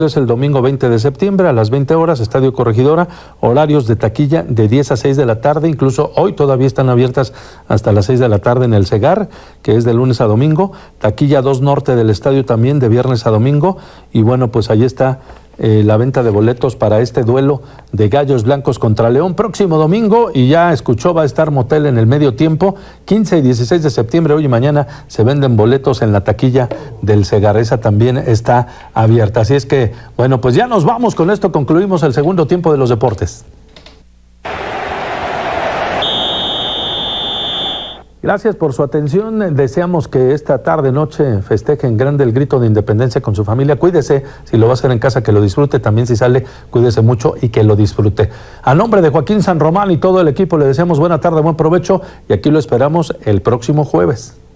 Es el domingo 20 de septiembre a las 20 horas, Estadio Corregidora, horarios de taquilla de 10 a 6 de la tarde, incluso hoy todavía están abiertas hasta las 6 de la tarde en el Cegar, que es de lunes a domingo, taquilla 2 Norte del estadio también de viernes a domingo, y bueno, pues ahí está la venta de boletos para este duelo de Gallos Blancos contra León próximo domingo, y ya escuchó, va a estar Motel en el medio tiempo, 15 y 16 de septiembre, hoy y mañana se venden boletos en la taquilla del Cegar, esa también está abierta, así es que, bueno, pues ya nos vamos, con esto concluimos el segundo tiempo de los deportes. Gracias por su atención. Deseamos que esta tarde, noche, festeje en grande el grito de independencia con su familia. Cuídese, si lo va a hacer en casa, que lo disfrute. También si sale, cuídese mucho y que lo disfrute. A nombre de Joaquín San Román y todo el equipo, le deseamos buena tarde, buen provecho. Y aquí lo esperamos el próximo jueves.